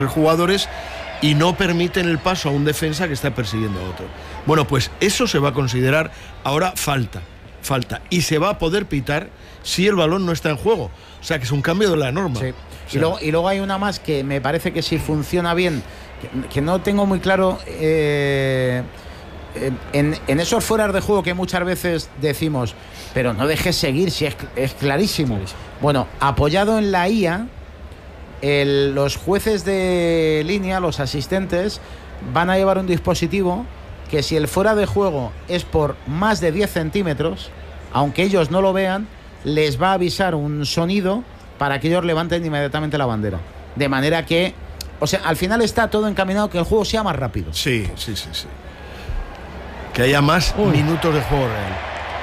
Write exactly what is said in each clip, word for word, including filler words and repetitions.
jugadores y no permiten el paso a un defensa que está persiguiendo a otro. Bueno, pues eso se va a considerar ahora falta, falta, y se va a poder pitar si el balón no está en juego. O sea, que es un cambio de la norma. Sí. O sea, y, luego, y luego hay una más que me parece que si funciona bien, que, que no tengo muy claro, eh, en, en esos fueras de juego que muchas veces decimos, pero no dejes seguir, si es, es clarísimo. clarísimo. Bueno, apoyado en la I A, el, los jueces de línea, los asistentes, van a llevar un dispositivo que si el fuera de juego es por más de diez centímetros, aunque ellos no lo vean, les va a avisar un sonido para que ellos levanten inmediatamente la bandera. De manera que, o sea, al final está todo encaminado que el juego sea más rápido. Sí, sí, sí, sí. Que haya más Uy. minutos de juego real.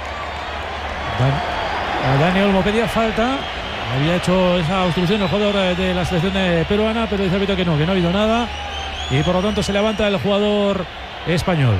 Dan, Dani Olmo pedía falta. Había hecho esa obstrucción el jugador de la selección peruana, pero dice el árbitro que no, que no ha habido nada. Y por lo tanto se levanta el jugador español.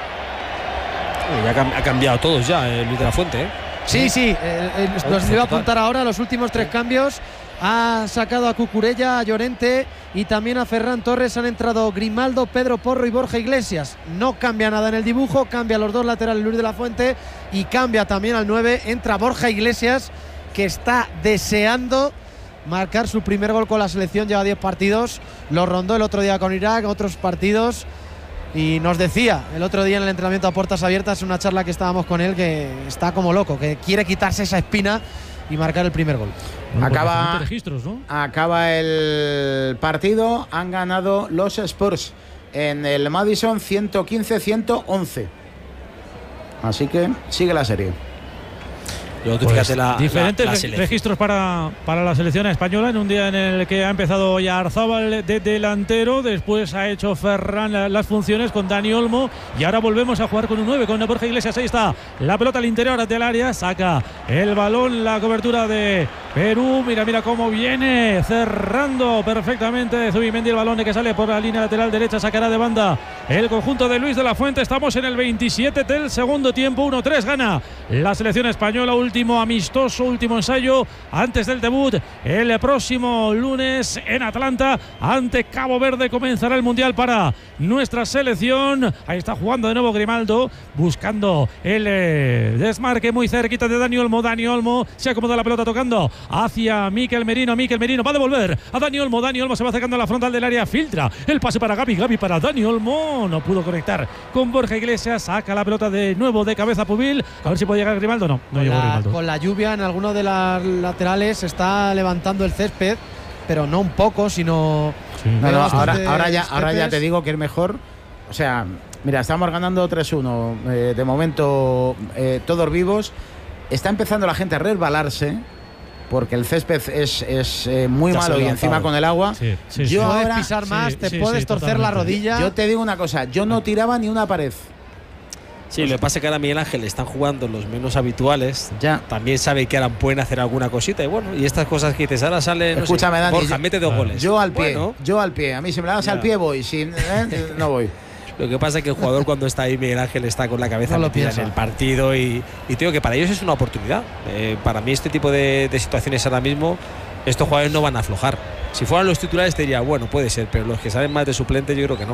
Uy, ya ha cambiado todos ya, eh, Luis de la Fuente, ¿eh? Sí, sí, eh, eh, nos iba a apuntar ahora los últimos tres cambios. Ha sacado a Cucurella, a Llorente y también a Ferran Torres. Han entrado Grimaldo, Pedro Porro y Borja Iglesias. No cambia nada en el dibujo, cambia los dos laterales Luis de la Fuente y cambia también al nueve. Entra Borja Iglesias, que está deseando marcar su primer gol con la selección. Lleva diez partidos, lo rondó el otro día con Irak, otros partidos. Y nos decía el otro día en el entrenamiento a puertas abiertas, en una charla que estábamos con él, que está como loco, que quiere quitarse esa espina y marcar el primer gol. Bueno, acaba, registros, ¿no? acaba el partido, han ganado los Spurs en el Madison ciento quince a ciento once. Así que sigue la serie. Yo, pues fíjate la, diferentes la, la registros para, para la selección española en un día en el que ha empezado ya Arzábal de delantero, después ha hecho Ferran las funciones con Dani Olmo y ahora volvemos a jugar con un nueve, con Borja Iglesias. Ahí está la pelota al interior del área, saca el balón, la cobertura de Perú, mira, mira cómo viene cerrando perfectamente Zubimendi el balón que sale por la línea lateral derecha, sacará de banda el conjunto de Luis de la Fuente. Estamos en el veintisiete del segundo tiempo, uno tres, gana la selección española. Último amistoso, último ensayo antes del debut el próximo lunes en Atlanta ante Cabo Verde. Comenzará el Mundial para nuestra selección. Ahí está jugando de nuevo Grimaldo, buscando el eh, desmarque muy cerquita de Dani Olmo. Dani Olmo se acomoda la pelota tocando hacia Mikel Merino. Mikel Merino va a devolver a Dani Olmo. Dani Olmo se va acercando a la frontal del área, filtra el pase para Gavi. Gavi para Dani Olmo, no pudo conectar con Borja Iglesias, saca la pelota de nuevo de cabeza Pubil, a ver si puede llegar Grimaldo. No, no llegó Grimaldo. Con la lluvia en alguno de las laterales se está levantando el césped, pero no un poco, sino sí. no, no, ahora, ahora, ya, ahora ya te digo que es mejor. O sea, mira, estamos ganando tres uno, eh, de momento eh, todos vivos. Está empezando la gente a resbalarse porque el césped es, es eh, muy ya malo y encima con el agua. Sí, sí, yo sí. ahora, puedes pisar más, sí, te sí, puedes sí, torcer totalmente. la rodilla. Yo te digo una cosa, yo no tiraba ni una pared. Sí, lo que pasa es que ahora Miguel Ángel están jugando los menos habituales. Ya. También sabe que ahora pueden hacer alguna cosita. Y bueno, y estas cosas que dices, ahora salen. Escúchame, no sé, Dani. Borja, mete dos claro. goles. Yo al pie, bueno, yo al pie. A mí si me la das ya. al pie voy. Si eh, no voy. Lo que pasa es que el jugador cuando está ahí, Miguel Ángel, está con la cabeza no metida en el partido. Y, y digo que para ellos es una oportunidad. Eh, para mí este tipo de, de situaciones ahora mismo, estos jugadores no van a aflojar. Si fueran los titulares te diría, bueno, puede ser. Pero los que saben más de suplente yo creo que no.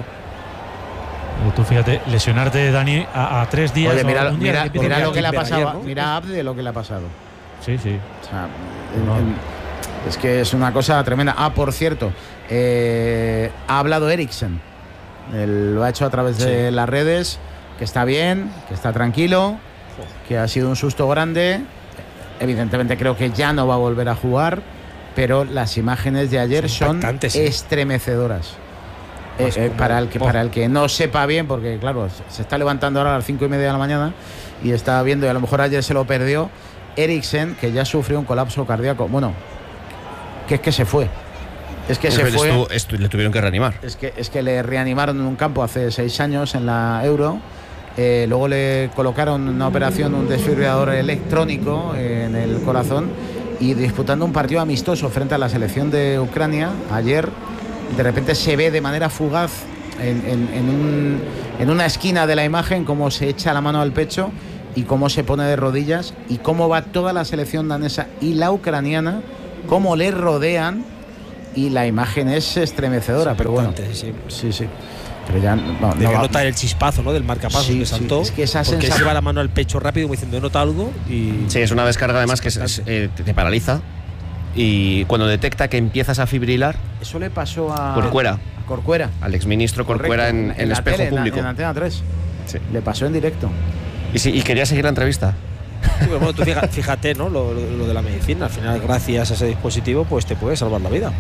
Tú fíjate, lesionarte, Dani, a, a tres días. Oye, mira, un día mira, que mira lo que le ha pasado. Ayer, ¿no? Mira a Abde lo que le ha pasado. Sí, sí. O sea, no. en, en, es que es una cosa tremenda. Ah, por cierto, eh, ha hablado Eriksen. Él lo ha hecho a través de sí. las redes, que está bien, que está tranquilo, que ha sido un susto grande. Evidentemente creo que ya no va a volver a jugar, pero las imágenes de ayer son, son sí. estremecedoras. Eh, eh, para, el que, para el que no sepa bien, porque claro, se está levantando ahora a las cinco y media de la mañana y está viendo, y a lo mejor ayer se lo perdió, Eriksen, que ya sufrió un colapso cardíaco. Bueno, que es que se fue. Es que es se que fue. Estuvo, estu, le tuvieron que reanimar. Es que, es que le reanimaron en un campo hace seis años en la Euro. Eh, luego le colocaron una operación, un desfibrilador electrónico en el corazón, y disputando un partido amistoso frente a la selección de Ucrania ayer, de repente se ve de manera fugaz en, en, en, un, en una esquina de la imagen cómo se echa la mano al pecho y cómo se pone de rodillas, y cómo va toda la selección danesa y la ucraniana, cómo le rodean y la imagen es estremecedora, es pero bueno. Sí, sí. sí. Pero ya no, debe no notar el chispazo, ¿no? Del marcapasos sí, que saltó. Sí, es que esa porque sensación... se va la mano al pecho rápido, como diciendo, he notado algo. Y sí, es una descarga además que es, eh, te, te paraliza. Y cuando detecta que empiezas a fibrilar. Eso le pasó a Corcuera. A Corcuera. Al exministro Corcuera en, en, en el espejo tele, público. En, en Antena tres. Sí. Le pasó en directo. Y, sí, y quería seguir la entrevista. Sí, pero bueno, tú fíjate, fíjate ¿no? Lo, lo, lo de la medicina. Al final, gracias a ese dispositivo, pues te puede salvar la vida.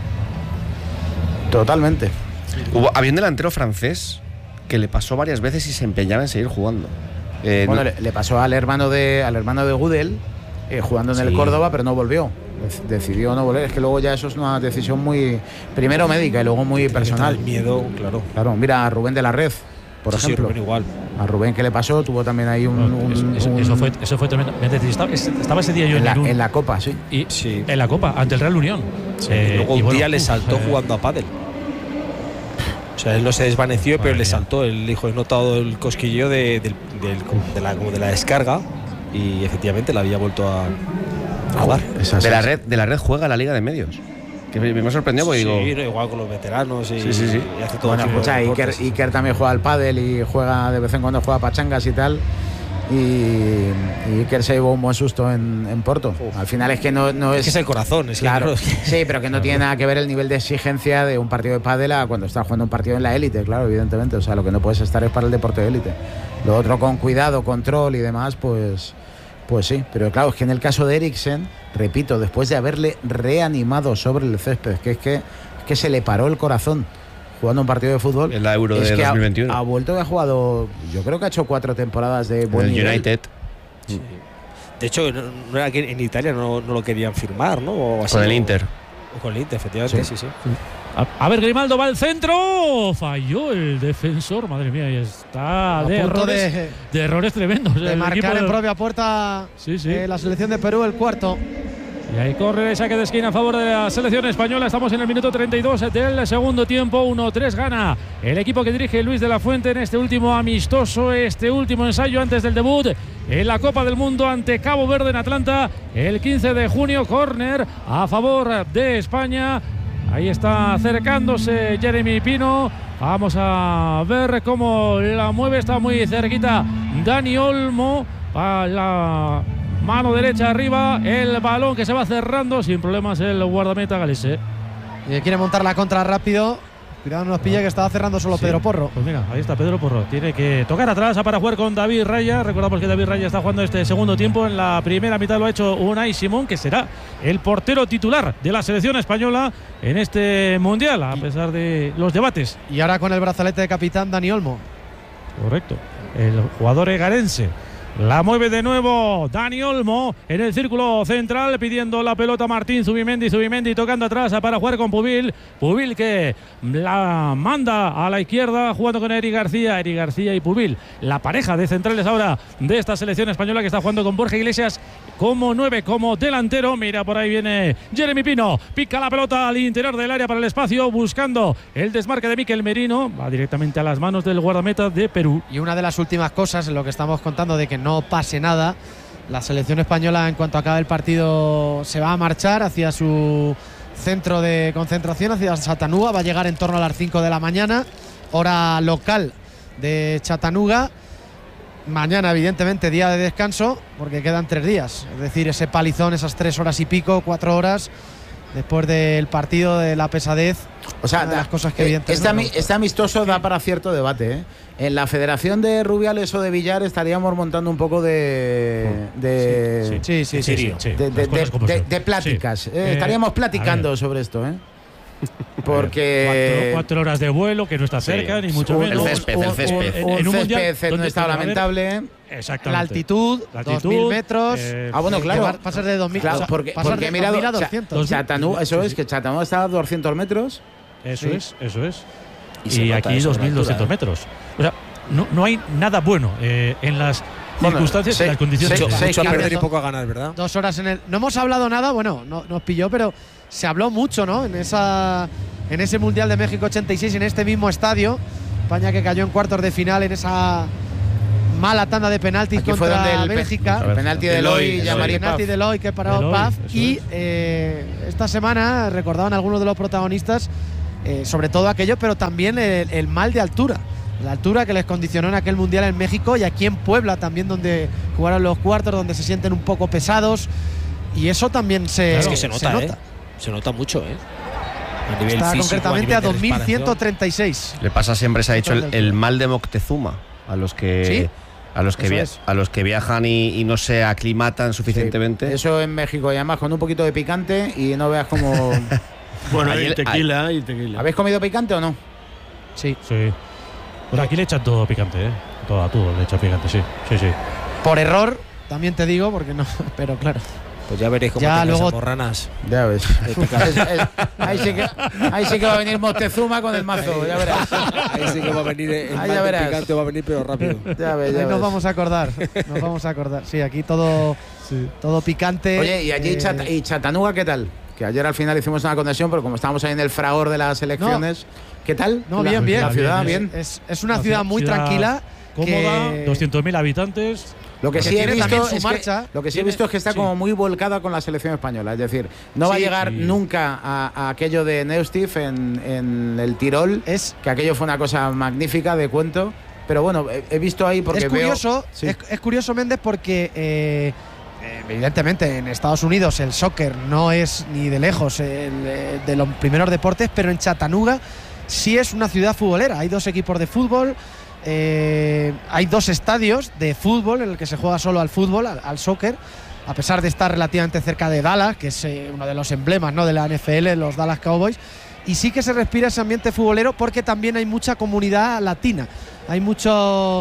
Totalmente. Hubo, había un delantero francés que le pasó varias veces y se empeñaba en seguir jugando. Eh, bueno, no, le, le pasó al hermano de al hermano de Gudel, eh, jugando en sí. el Córdoba, pero no volvió. Decidió no volver. Es que luego ya eso es una decisión muy, primero médica y luego muy personal. El miedo, claro. Claro, mira a Rubén de la Red, por sí, ejemplo. Sí, Rubén igual. A Rubén, ¿qué le pasó? Tuvo también ahí un. Bueno, un, eso, un eso, fue, eso fue tremendamente. Estaba, estaba ese día yo en, en, la, Irún, en la Copa, sí. Y sí. En la Copa, ante el Real Unión. Sí, eh, y luego un y bueno, día le saltó eh, jugando a pádel. O sea, él no se desvaneció, pero le saltó. Él dijo, he notado el cosquilleo de, de, de, de, la, como de la descarga y efectivamente la había vuelto a, a jugar. De la, red, de la red juega la Liga de Medios. Que me, me sorprendió porque sí, digo… Sí, igual con los veteranos y, sí, sí, sí. y hace todo. Bueno, escucha, Iker, Iker también juega al pádel y juega de vez en cuando juega pachangas y tal. Y, y Iker se llevó un buen susto en, en Porto. Uf. Al final es que no, no es… Es que es el corazón, es claro. Que sí, pero que no tiene nada que ver el nivel de exigencia de un partido de pádel a cuando estás jugando un partido en la élite, claro, evidentemente. O sea, lo que no puedes estar es para el deporte de élite. Lo otro con cuidado, control y demás, pues… Pues sí, pero claro, es que en el caso de Eriksen, repito, después de haberle reanimado sobre el césped, que es que, es que se le paró el corazón jugando un partido de fútbol. En la Euro de dos mil veintiuno. Ha, ha vuelto y ha jugado, yo creo que ha hecho cuatro temporadas de buen nivel. United. Sí. De hecho, no, no era que en Italia no, no lo querían firmar, ¿no? O así, con el o, Inter. O con el Inter, efectivamente, sí, sí. sí. sí. A, a ver, Grimaldo va al centro. Falló el defensor, madre mía, y está de errores, de, de errores tremendos. De marcar en de... propia puerta sí, sí. Eh, la selección de Perú, el cuarto. Y ahí corre el saque de esquina a favor de la selección española. Estamos en el minuto treinta y dos del segundo tiempo. uno tres gana el equipo que dirige Luis de la Fuente en este último amistoso, este último ensayo antes del debut en la Copa del Mundo ante Cabo Verde en Atlanta el quince de junio. Córner a favor de España. Ahí está acercándose Jeremy Pino. Vamos a ver cómo la mueve. Está muy cerquita Dani Olmo. A la mano derecha arriba. El balón que se va cerrando sin problemas el guardameta galese. Y quiere montar la contra rápido. Cuidado, no nos pilla que estaba cerrando solo sí. Pedro Porro. Pues mira, ahí está Pedro Porro. Tiene que tocar atrás para jugar con David Raya. Recordamos que David Raya está jugando este segundo tiempo. En la primera mitad lo ha hecho Unai Simón, que será el portero titular de la selección española en este mundial, a pesar de los debates. Y ahora con el brazalete de capitán Dani Olmo. Correcto. El jugador egarense. La mueve de nuevo Dani Olmo en el círculo central, pidiendo la pelota Martín Zubimendi. Zubimendi tocando atrás para jugar con Pubil. Pubil que la manda a la izquierda jugando con Eric García. Eric García y Pubil, la pareja de centrales ahora de esta selección española, que está jugando con Borja Iglesias como nueve, como delantero. Mira, por ahí viene Jeremy Pino. Pica la pelota al interior del área para el espacio, buscando el desmarque de Mikel Merino. Va directamente a las manos del guardameta de Perú. Y una de las últimas cosas en lo que estamos contando de que no pase nada, la selección española, en cuanto acabe el partido, se va a marchar hacia su centro de concentración, hacia Chattanooga. Va a llegar en torno a las cinco de la mañana, hora local de Chattanooga. Mañana, evidentemente, día de descanso, porque quedan tres días. Es decir, ese palizón, esas tres horas y pico, cuatro horas, después del partido, de la pesadez. O sea, de las cosas que eh, evidentemente este, no este amistoso da para cierto debate, ¿eh? En la Federación de Rubiales o de Villar estaríamos montando un poco de de, sí, sí, sí, sí, sí, sí. de, de, de, de, de pláticas. Sí. Eh, estaríamos platicando sobre esto, ¿eh? Porque cuatro, cuatro horas de vuelo, que no está cerca, sí. Ni mucho menos. El césped, el césped. Un, un, un, un césped en un estado lamentable. Exactamente. La altitud, la altitud dos mil metros. Eh, ah, bueno, claro. Va, pasar de dos mil, claro, o sea, porque, pasar porque de mira, dos mil a doscientos. Chattanooga, eso es, que Chattanooga está a doscientos metros. Eso sí. es, eso es. Y, y aquí dos mil doscientos metros. O sea, no, no hay nada bueno eh, en las bueno, circunstancias, en las condiciones. Mucho, mucho a perder y poco a ganar, ¿verdad? Dos horas en el. No hemos hablado nada, bueno, no, nos pilló, pero se habló mucho, ¿no? En esa, en ese Mundial de México ochenta y seis, en este mismo estadio. España que cayó en cuartos de final en esa mala tanda de penaltis Aquí fue donde contra el pe- Bélgica. el penalti de Eloy y El Jean-Marie penalti Paf. de Eloy que paró Eloy, Paf. eso Y es. eh, esta semana recordaban algunos de los protagonistas, eh, sobre todo aquello, pero también el, el mal de altura. La altura que les condicionó en aquel Mundial en México y aquí en Puebla también, donde jugaron los cuartos, donde se sienten un poco pesados. Y eso también se, Claro, es que se nota, ¿eh? Se nota mucho, ¿eh? A nivel Está físico, concretamente a nivel de dos mil ciento preparación. treinta y seis. Le pasa siempre, se ha dicho, el, Metros de el altura. mal de Moctezuma a los que Sí, a los que eso via- es. a los que viajan y, y no se aclimatan suficientemente. Sí, eso en México, y además con un poquito de picante y no veas cómo. Bueno, Ahí hay el- tequila y tequila. ¿Habéis comido picante o no? Sí. Sí. Pero aquí le echan todo picante, ¿eh? Todo a todo le echan picante, sí. Sí, sí. Por error, también te digo, porque no. Pero claro. Pues ya veréis cómo Ya, tengáis luego- almorranas. Ya ves. Es- es- ahí, sí que, ahí sí que va a venir Moctezuma con el mazo, ya verás. Ahí sí que va a venir el Ahí mal ya de verás. picante, va a venir pero rápido. Ya ves, ya Ahí nos ves. vamos a acordar. Nos vamos a acordar. Sí, aquí todo, todo picante. Oye, ¿y allí eh, Chata- y Chattanooga qué tal? Que ayer al final hicimos una conexión, pero como estábamos ahí en el fragor de las elecciones, ¿qué tal? No, La- bien, bien. La ciudad, bien, bien. Es, es una Una ciudad ciudad- muy ciudad tranquila. Cómoda, que- doscientos mil habitantes. Lo que que sí he tiene visto también su es que, marcha. lo que sí he Tiene- visto es que está sí. como muy volcada con la selección española. Es decir, no va a Sí. llegar Sí. nunca a, a aquello de Neustift en, en el Tirol, Es, que aquello fue una cosa magnífica de cuento. Pero bueno, he, he visto ahí porque es curioso, veo. Sí. es, es curioso, Méndez, porque eh, eh, evidentemente en Estados Unidos el soccer no es ni de lejos el, eh, de los primeros deportes, pero en Chattanooga sí es una ciudad futbolera. Hay dos equipos de fútbol. Eh, hay dos estadios de fútbol en el que se juega solo al fútbol, al, al soccer, a pesar de estar relativamente cerca de Dallas, que es eh, uno de los emblemas, ¿no?, de la N F L, los Dallas Cowboys. Y sí que se respira ese ambiente futbolero porque también hay mucha comunidad latina. Hay mucho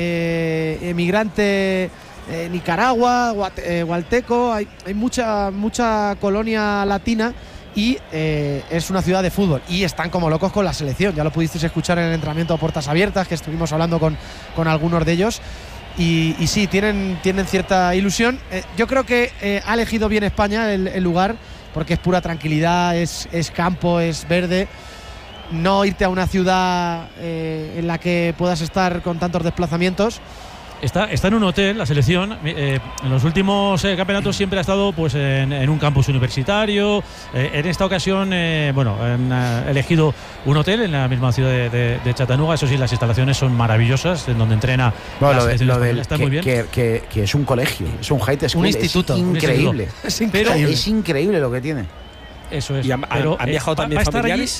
eh, emigrante eh, Nicaragua, guate, eh, gualteco, hay, hay mucha, mucha colonia latina. Y eh, es una ciudad de fútbol y están como locos con la selección. Ya lo pudisteis escuchar en el entrenamiento a puertas abiertas, que estuvimos hablando con, con algunos de ellos. Y, y sí, tienen, tienen cierta ilusión. Eh, yo creo que eh, ha elegido bien España el, el lugar, porque es pura tranquilidad, es, es campo, es verde. No irte a una ciudad eh, en la que puedas estar con tantos desplazamientos. Está, está en un hotel, la selección. eh, en los últimos eh, campeonatos siempre ha estado pues en, en un campus universitario. Eh, en esta ocasión, eh, bueno, han eh, elegido un hotel en la misma ciudad de, de, de Chattanooga. Eso sí, las instalaciones son maravillosas, en donde entrena Bueno, la lo, de- selección lo española. del Está que, muy bien. que- que- que es un colegio, es un high school, Un instituto, es un increíble. Es Pero increíble. es increíble lo que tiene. Eso es. ¿Y han, Pero, han eh, viajado va- también va a estar allí- familiares?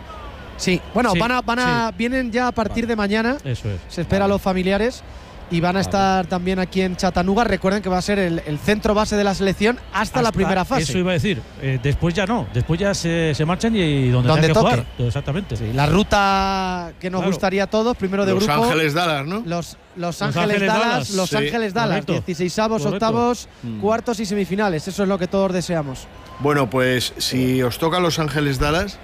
Sí, bueno, Sí, van a, van a, vienen ya a partir de mañana. Eso es. Se espera a los familiares y van a estar también aquí en Chattanooga. Recuerden que va a ser el, el centro base de la selección hasta, la Hasta- primera fase. Eso iba a decir. Eh, después ya no. Después ya se, se marchan y, y donde, Donde tengan que toque. jugar. Exactamente. Sí, la ruta que nos Claro. gustaría a todos, primero de Los grupo. Ángeles Dallas, ¿no? Los, los Los Ángeles, Ángeles Dallas, Dallas, Los sí, Ángeles Dallas, correcto. dieciseisavos, Correcto. octavos, Mm. cuartos y semifinales. Eso es lo que todos deseamos. Bueno, pues si os toca Los Ángeles Dallas,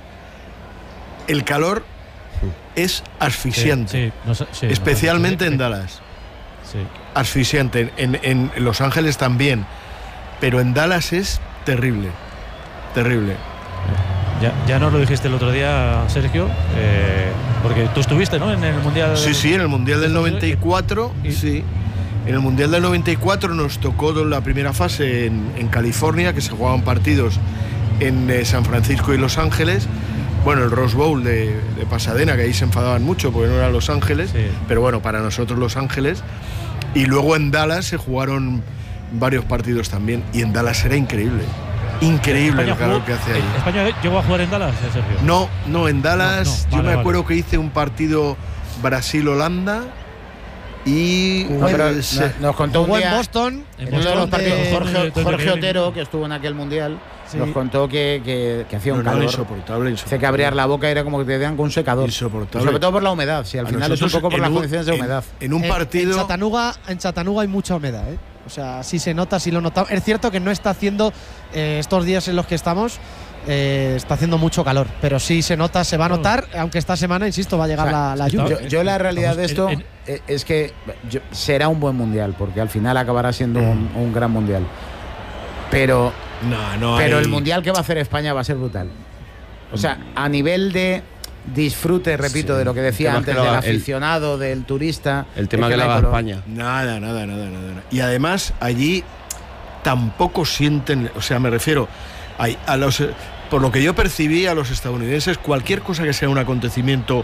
el calor es asfixiante. Sí, sí, no sé- sí, especialmente no sé, en sí, Dallas. Sí. Asfixiante. En, en Los Ángeles también. Pero en Dallas es terrible. Terrible. Ya, ya nos lo dijiste el otro día, Sergio, eh, porque tú estuviste, ¿no?, en el Mundial. Sí, sí, en el Mundial del noventa y cuatro, Y- sí. En el Mundial del noventa y cuatro nos tocó la primera fase en, en California, que se jugaban partidos en eh, San Francisco y Los Ángeles. Bueno, el Rose Bowl de, de Pasadena, que ahí se enfadaban mucho porque no era Los Ángeles, Sí. pero bueno, para nosotros Los Ángeles. Y luego en Dallas se jugaron varios partidos también, y en Dallas era increíble. Increíble el España calor jugó- que hace ahí. eh, España llegó a jugar en Dallas, eh, Sergio. No, no, en Dallas No, no, yo vale, me vale. acuerdo que hice un partido Brasil-Holanda y No, pero eh, se- nos, nos contó un Jugó en día Boston. En en uno de los Boston, partidos de- Jorge, de- de- Jorge de- Otero, que estuvo en aquel mundial, Sí. nos contó que, que- que hacía un no, no, calor. insoportable, Dice insoportable. que abrías la boca y era como que te dieran con un secador. Insoportable. Sobre todo por la humedad. Si al A final es un nosotros poco por en las un- condiciones de en- humedad. En, un En- partido. En Chattanooga, en Chattanooga hay mucha humedad, ¿eh? O sea, sí se nota, sí lo notamos. Es cierto que no está haciendo eh, estos días en los que estamos. eh, está haciendo mucho calor, pero sí se nota, se va a notar, aunque esta semana, insisto, va a llegar O sea, la, la está- lluvia. Yo, yo la realidad de esto Estamos eh, es que yo- será un buen mundial, porque al final acabará siendo un, un gran mundial. Pero, No, no pero hay- el mundial que va a hacer España va a ser brutal. O sea, a nivel de disfrute, repito, Sí. de lo que decía El tema antes que lo del haga- el- aficionado, del turista. El tema es que no le hay haga color. España. Nada, nada, nada, nada, nada. Y además allí tampoco sienten, o sea, me refiero a, a los, por lo que yo percibí a los estadounidenses, cualquier cosa que sea un acontecimiento